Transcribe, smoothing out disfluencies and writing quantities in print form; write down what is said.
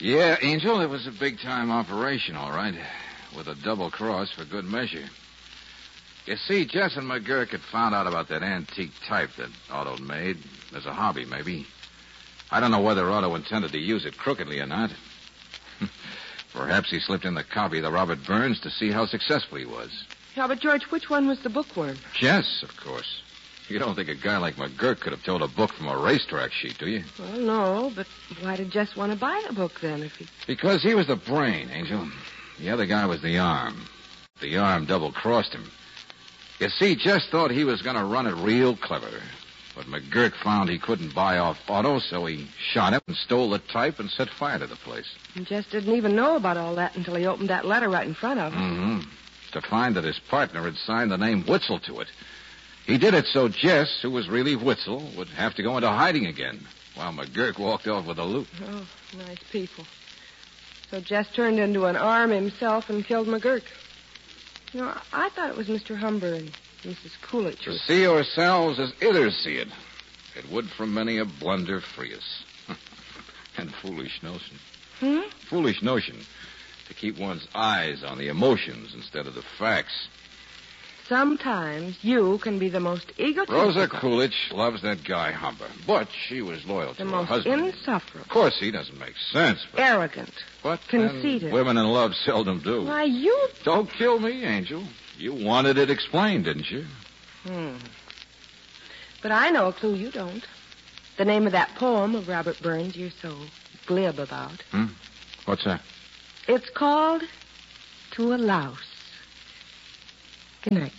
Yeah, Angel, it was a big-time operation, all right, with a double cross for good measure. You see, Jess and McGurk had found out about that antique type that Otto made as a hobby, maybe. I don't know whether Otto intended to use it crookedly or not. Perhaps he slipped in the copy of the Robert Burns to see how successful he was. Yeah, but, George, which one was the bookworm? Jess, of course. You don't think a guy like McGurk could have told a book from a racetrack sheet, do you? Well, no, but why did Jess want to buy the book then? Because he was the brain, Angel. The other guy was the arm. The arm double-crossed him. You see, Jess thought he was going to run it real clever. But McGurk found he couldn't buy off Otto, so he shot him and stole the type and set fire to the place. And Jess didn't even know about all that until he opened that letter right in front of him. Mm-hmm. To find that his partner had signed the name Witzel to it. He did it so Jess, who was really Witzel, would have to go into hiding again, while McGurk walked off with the loot. Oh, nice people. So Jess turned into an arm himself and killed McGurk. You know, I thought it was Mr. Humber and Mrs. Coolidge. To see ourselves as others see it. It would from many a blunder free us. And foolish notion. Foolish notion to keep one's eyes on the emotions instead of the facts. Sometimes you can be the most egotistical. Rosa Coolidge loves that guy Humber, but she was loyal to her husband. The most insufferable. Of course, he doesn't make sense, but... Arrogant. But conceited. Women in love seldom do. Why, you... Don't kill me, Angel. You wanted it explained, didn't you? But I know a clue you don't. The name of that poem of Robert Burns you're so glib about. What's that? It's called To a Louse. Good night.